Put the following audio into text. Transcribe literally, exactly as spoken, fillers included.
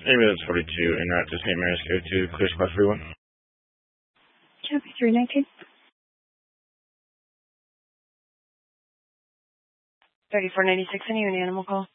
Ambulance forty-two, and route to Saint Mary's Go to Clear Spot forty-one. Copy, three nineteen. thirty-four ninety-six, any an animal call?